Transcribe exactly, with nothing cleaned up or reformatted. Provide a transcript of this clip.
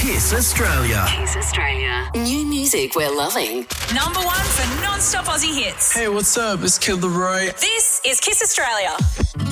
Kiss Australia. Kiss Australia. New music we're loving. Number one for non-stop Aussie hits. Hey, what's up? It's Kid Laroi. This is Kiss Australia.